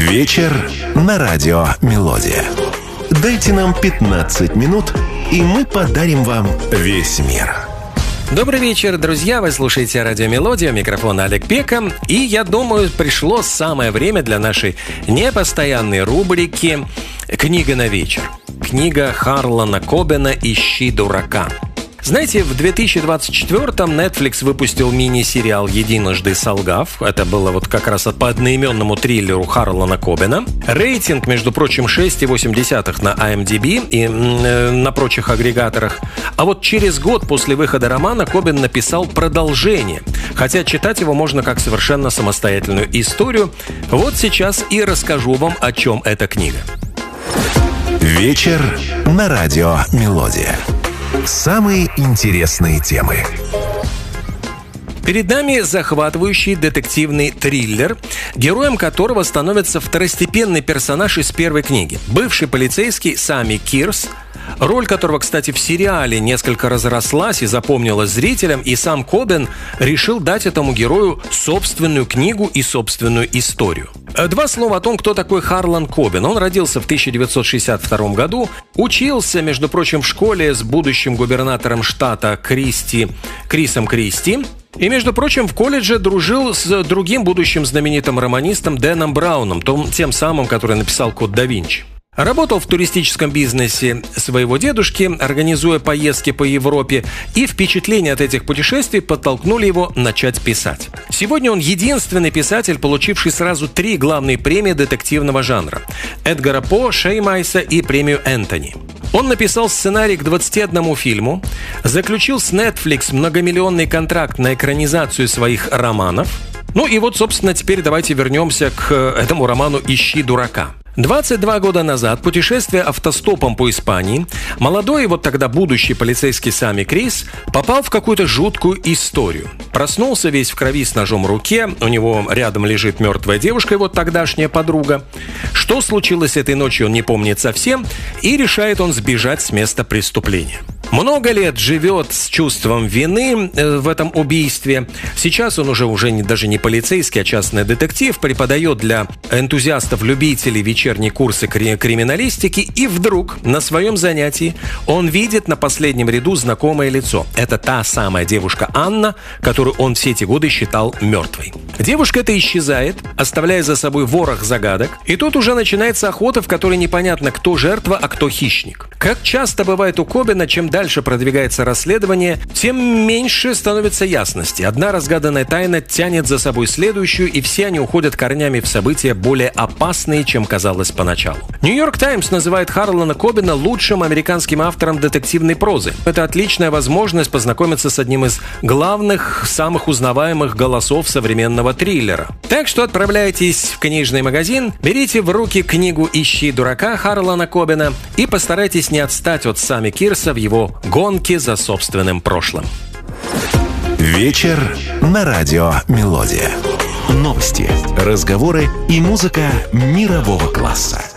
Вечер на радио «Мелодия». Дайте нам 15 минут, и мы подарим вам весь мир. Добрый вечер, друзья! Вы слушаете радио «Мелодия», микрофон Олег Пека. И я думаю, пришло самое время для нашей непостоянной рубрики «Книга на вечер». Книга Харлана Кобена «Ищи дурака». Знаете, в 2024-м Netflix выпустил мини-сериал «Единожды солгав». Это было вот как раз по одноименному триллеру Харлана Кобена. Рейтинг, между прочим, 6,8 на IMDb и на прочих агрегаторах. А вот через год после выхода романа Кобен написал продолжение. Хотя читать его можно как совершенно самостоятельную историю. Вот сейчас и расскажу вам, о чем эта книга. Вечер на радио «Мелодия». Самые интересные темы. Перед нами захватывающий детективный триллер, героем которого становится второстепенный персонаж из первой книги. Бывший полицейский Сами Кирс, роль которого, кстати, в сериале несколько разрослась и запомнилась зрителям, и сам Кобен решил дать этому герою собственную книгу и собственную историю. Два слова о том, кто такой Харлан Кобен. Он родился в 1962 году, учился, между прочим, в школе с будущим губернатором штата Крисом Кристи. И, между прочим, в колледже дружил с другим будущим знаменитым романистом Дэном Брауном, тем самым, который написал «Код да Винчи». Работал в туристическом бизнесе своего дедушки, организуя поездки по Европе, и впечатления от этих путешествий подтолкнули его начать писать. Сегодня он единственный писатель, получивший сразу 3 главные премии детективного жанра – Эдгара По, Шеймайса и премию Энтони. Он написал сценарий к 21 фильму, заключил с Netflix многомиллионный контракт на экранизацию своих романов. Ну и вот, собственно, теперь давайте вернемся к этому роману «Ищи дурака». 22 года назад, путешествуя автостопом по Испании, молодой, вот тогда будущий полицейский Сами Крис попал в какую-то жуткую историю. Проснулся весь в крови с ножом в руке, у него рядом лежит мертвая девушка, его тогдашняя подруга. Что случилось этой ночью, он не помнит совсем, и решает он сбежать с места преступления. Много лет живет с чувством вины в этом убийстве. Сейчас он уже даже не полицейский, а частный детектив, преподает для энтузиастов-любителей вечерние курсы криминалистики, и вдруг на своем занятии он видит на последнем ряду знакомое лицо. Это та самая девушка Анна, которую он все эти годы считал мертвой. Девушка эта исчезает, оставляя за собой ворох загадок, и тут уже начинается охота, в которой непонятно, кто жертва, а кто хищник. Как часто бывает у Кобена, чем дальше продвигается расследование, тем меньше становится ясности. Одна разгаданная тайна тянет за собой следующую, и все они уходят корнями в события более опасные, чем казалось поначалу. Нью-Йорк Таймс называет Харлана Кобена лучшим американским автором детективной прозы. Это отличная возможность познакомиться с одним из главных, самых узнаваемых голосов современного триллера. Так что отправляйтесь в книжный магазин, берите в руки книгу «Ищи дурака» Харлана Кобена и постарайтесь не отстать от Сами Кирса в его гонке за собственным прошлым. Вечер на радио «Мелодия». Новости, разговоры и музыка мирового класса.